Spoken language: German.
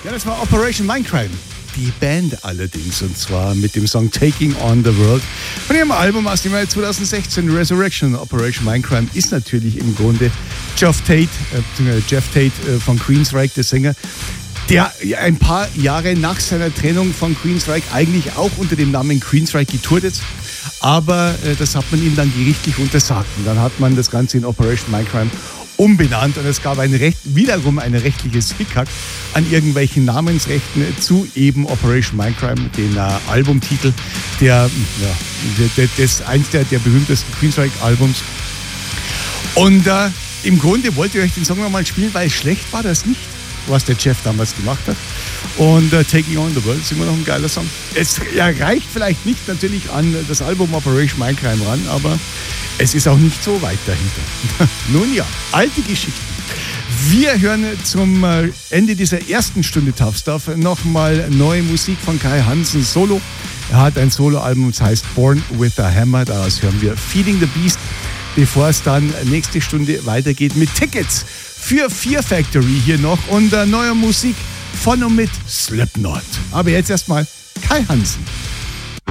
Ja, das war Operation Mindcrime. Die Band allerdings, und zwar mit dem Song Taking on the World von ihrem Album aus dem Jahr 2016, Resurrection. Operation Mindcrime ist natürlich im Grunde Jeff Tate von Queensryche, der Sänger, der ein paar Jahre nach seiner Trennung von Queensryche eigentlich auch unter dem Namen Queensryche getourt ist. Aber das hat man ihm dann gerichtlich untersagt. Und dann hat man das Ganze in Operation Mindcrime umbenannt und es gab wiederum ein rechtliches Hickhack an irgendwelchen Namensrechten zu eben Operation Mindcrime, den Albumtitel eins der berühmtesten Queensryche-Albums. Und im Grunde wollte ich euch den Song nochmal spielen, weil schlecht war das nicht, was der Jeff damals gemacht hat. Und Taking on the World ist immer noch ein geiler Song. Es reicht vielleicht nicht natürlich an das Album Operation Mindcrime ran, aber es ist auch nicht so weit dahinter. Nun ja, alte Geschichten. Wir hören zum Ende dieser ersten Stunde Tough Stuff nochmal neue Musik von Kai Hansen solo. Er hat ein Soloalbum, das heißt Born with a Hammer. Daraus hören wir Feeding the Beast, bevor es dann nächste Stunde weitergeht mit Tickets für Fear Factory hier noch und neuer Musik von und mit Slipknot. Aber jetzt erstmal Kai Hansen.